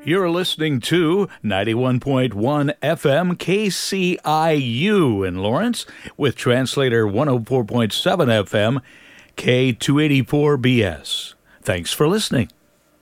You're listening to 91.1 FM KCIU in Lawrence with translator 104.7 FM K284BS. Thanks for listening.